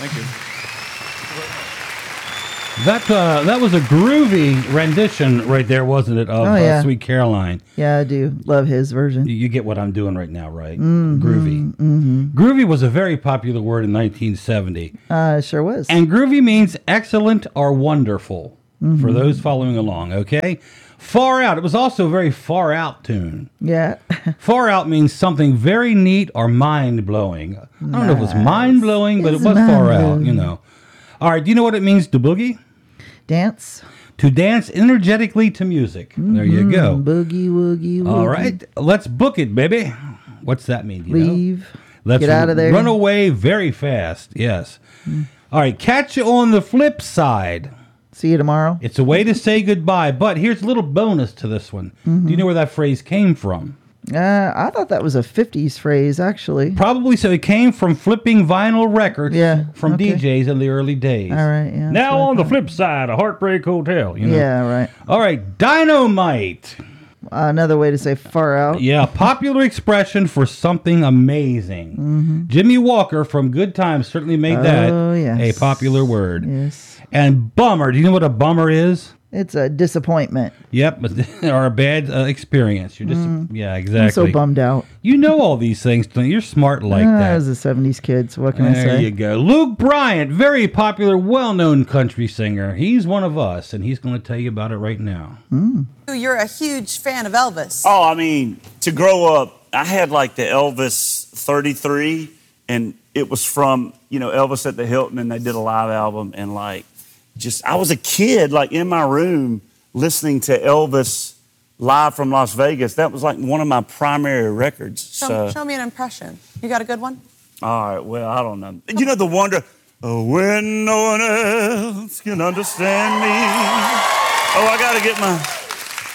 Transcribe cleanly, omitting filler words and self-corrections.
Thank you. That was a groovy rendition right there, wasn't it, of Sweet Caroline? Yeah, I do love his version. You get what I'm doing right now, right? Groovy. Groovy was a very popular word in 1970. Sure was. And groovy means excellent or wonderful, for those following along, okay? Far out. It was also a very far out tune. Yeah. Far out means something very neat or mind-blowing. I don't know if it was mind-blowing, but it was far out, you know. All right, do you know what it means to boogie? Dance. To dance energetically to music. There you go. Boogie, woogie, woogie. All right, let's book it, baby. What's that mean? You Leave. know? Let's get out of there. Run away very fast. Yes. All right, catch you on the flip side. See you tomorrow. It's a way to say goodbye, but here's a little bonus to this one. Do you know where that phrase came from? I thought that was a 50s phrase, actually. Probably so. It came from flipping vinyl records from okay. DJs in the early days. All right, yeah. Now on the flip side, a Heartbreak Hotel. You know? Yeah, right. All right, dynamite. Another way to say far out. Yeah, popular expression for something amazing. Jimmy Walker from Good Times certainly made that a popular word. Yes. And bummer. Do you know what a bummer is? It's a disappointment. Yep, or a bad experience. You're just, yeah, exactly. I'm so bummed out. You know all these things, don't you? You're smart like that. I was a 70s kid, so what can I say? There you go. Luke Bryant, very popular, well-known country singer. He's one of us, and he's going to tell you about it right now. You're a huge fan of Elvis. Oh, I mean, to grow up, I had like the Elvis 33, and it was from, you know, Elvis at the Hilton, and they did a live album, and like, I was a kid, like in my room, listening to Elvis live from Las Vegas. That was like one of my primary records. Show me an impression. You got a good one? All right, well, I don't know. You know the wonder, when no one else can understand me. Oh, I got to get my...